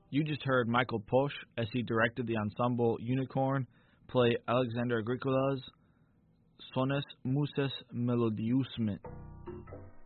You just heard Michael Posch, as he directed the ensemble Unicorn, play Alexander Agricola's Sonnes Muses Melodiusment.